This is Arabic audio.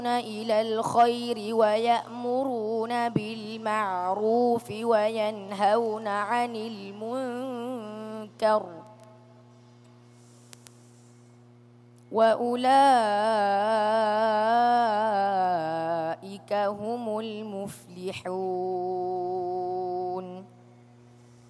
إلى الخير ويأمرون بالمعروف وينهون عن المنكر وأولئك هم المفلحون.